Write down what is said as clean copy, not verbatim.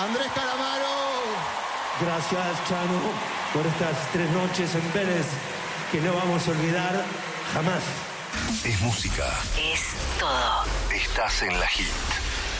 Andrés Calamaro. Gracias, Chano, por estas 3 noches en Vélez que no vamos a olvidar jamás. Es música. Es todo. Estás en la hit.